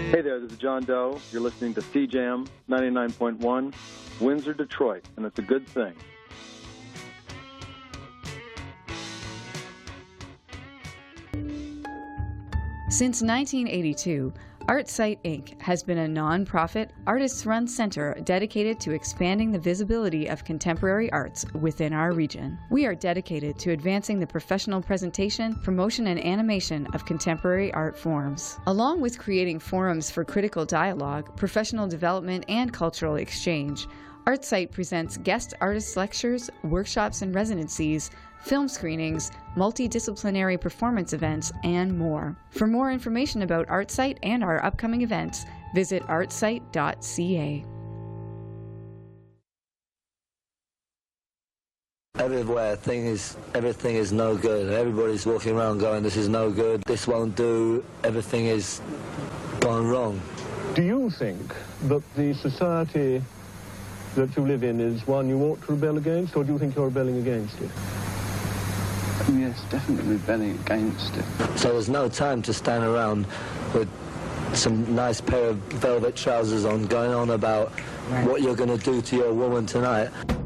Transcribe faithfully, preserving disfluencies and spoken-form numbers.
Hey there, this is John Doe. You're listening to C Jam ninety-nine point one, Windsor, Detroit, and it's a good thing. Since nineteen eighty-two, ArtSite, Incorporated has been a non-profit, artists-run center dedicated to expanding the visibility of contemporary arts within our region. We are dedicated to advancing the professional presentation, promotion, and animation of contemporary art forms, along with creating forums for critical dialogue, professional development, and cultural exchange. ArtSite presents guest artist lectures, workshops and residencies, film screenings, multidisciplinary performance events, and more. For more information about ArtSite and our upcoming events, visit artsite dot c a. Everywhere, thing is, everything is no good. Everybody's walking around going, this is no good, this won't do, everything is gone wrong. Do you think that the society that you live in is one you ought to rebel against, or do you think you're rebelling against it? Yes, definitely rebelling against it. So there's no time to stand around with some nice pair of velvet trousers on, going on about what you're going to do to your woman tonight.